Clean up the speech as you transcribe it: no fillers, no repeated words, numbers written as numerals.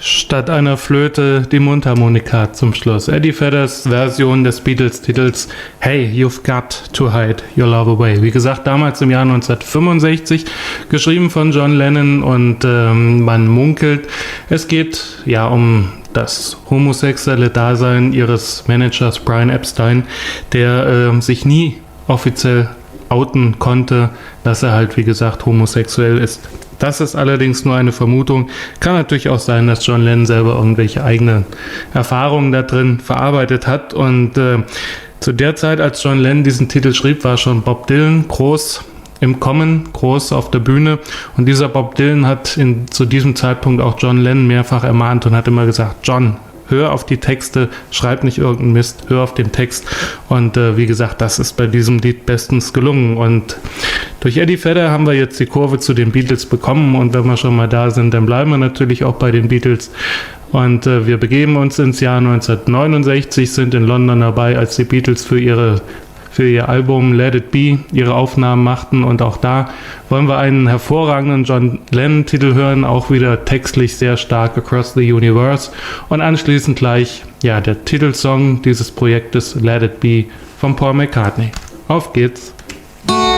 Statt einer Flöte die Mundharmonika zum Schluss. Eddie Vedders Version des Beatles-Titels Hey, You've Got to Hide Your Love Away. Wie gesagt, damals im Jahr 1965, geschrieben von John Lennon und man munkelt, es geht ja um das homosexuelle Dasein ihres Managers Brian Epstein, der sich nie offiziell outen konnte, dass er halt, wie gesagt, homosexuell ist. Das ist allerdings nur eine Vermutung. Kann natürlich auch sein, dass John Lennon selber irgendwelche eigenen Erfahrungen da drin verarbeitet hat. Und zu der Zeit, als John Lennon diesen Titel schrieb, war schon Bob Dylan groß im Kommen, groß auf der Bühne. Und dieser Bob Dylan hat zu diesem Zeitpunkt auch John Lennon mehrfach ermahnt und hat immer gesagt, John, hör auf die Texte, schreib nicht irgendeinen Mist, hör auf den Text. Und wie gesagt, das ist bei diesem Lied bestens gelungen. Und durch Eddie Vedder haben wir jetzt die Kurve zu den Beatles bekommen. Und wenn wir schon mal da sind, dann bleiben wir natürlich auch bei den Beatles. Und wir begeben uns ins Jahr 1969, sind in London dabei, als die Beatles für ihr Album Let It Be ihre Aufnahmen machten. Und auch da wollen wir einen hervorragenden John Lennon-Titel hören, auch wieder textlich sehr stark, Across the Universe. Und anschließend gleich der Titelsong dieses Projektes Let It Be von Paul McCartney. Auf geht's!